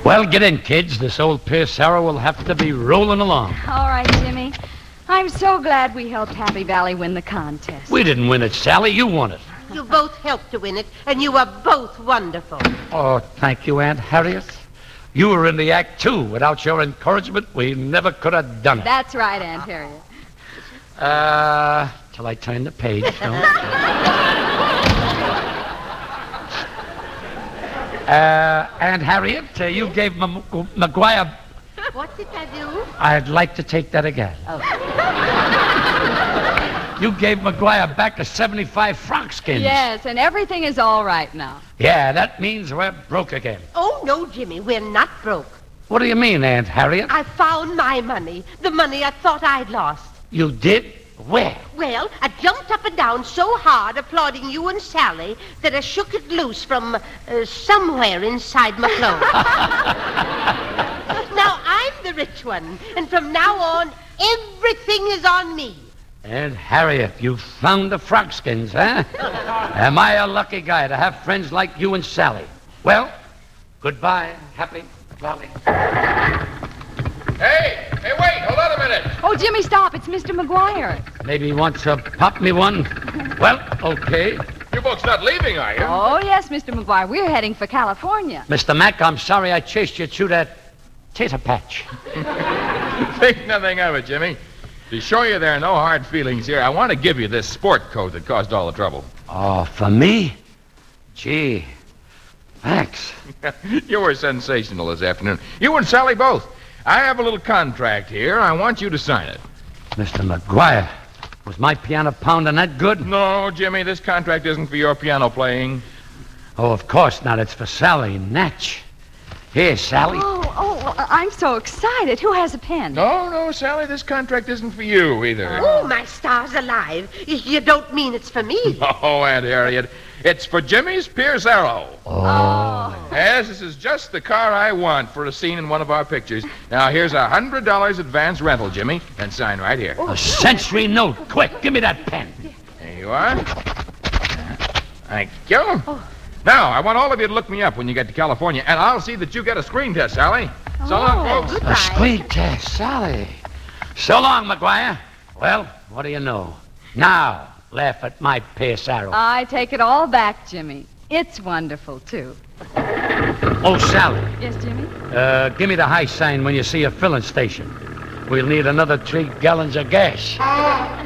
Well, get in, kids. This old Pierce Arrow will have to be rolling along. All right, Jimmy. I'm so glad we helped Happy Valley win the contest. We didn't win it, Sally. You won it. You both helped to win it, and you were both wonderful. Oh, thank you, Aunt Harriet. You were in the act, too. Without your encouragement, we never could have done it. That's right, Aunt Harriet. Till I turn the page. So. Aunt Harriet, you gave McGuire... What did I do? I'd like to take that again. Oh. You gave McGuire back a 75 franc skins. Yes, and everything is all right now. Yeah, that means we're broke again. Oh, no, Jimmy, we're not broke. What do you mean, Aunt Harriet? I found my money, the money I thought I'd lost. You did? Where? Well, I jumped up and down so hard applauding you and Sally that I shook it loose from somewhere inside my clothes. Now I'm the rich one, and from now on, everything is on me. Aunt Harriet, you found the frog skins, huh? Am I a lucky guy to have friends like you and Sally? Well, goodbye, Happy Valley. Hey, wait, hold on a minute. Oh, Jimmy, stop. It's Mr. McGuire. Maybe he wants to pop me one? Well, okay. You folks not leaving, are you? Oh, yes, Mr. McGuire. We're heading for California. Mr. Mack, I'm sorry I chased you through that tater patch. Think nothing of it, Jimmy. To show you there are no hard feelings here, I want to give you this sport coat that caused all the trouble. Oh, for me? Gee, thanks. You were sensational this afternoon. You and Sally both. I have a little contract here. I want you to sign it. Mr. McGuire, was my piano pounding that good? No, Jimmy, this contract isn't for your piano playing. Oh, of course not. It's for Sally Natch. Here, Sally. I'm so excited. Who has a pen? No, Sally, this contract isn't for you either. Oh, my stars alive. You don't mean it's for me. Oh, Aunt Harriet, it's for Jimmy's Pierce Arrow. Oh. Yes, this is just the car I want for a scene in one of our pictures. Now, here's $100 advance rental, Jimmy, and sign right here. A century note. Quick, give me that pen. There you are. Thank you. Now, I want all of you to look me up when you get to California, and I'll see that you get a screen test, Sally. So long, folks. Goodbye. A screen test, Sally. So long, McGuire. Well, what do you know? Now, laugh at my Pierce Arrow. I take it all back, Jimmy. It's wonderful, too. Oh, Sally, Yes, Jimmy? give me the high sign when you see a filling station. We'll need another 3 gallons of gas.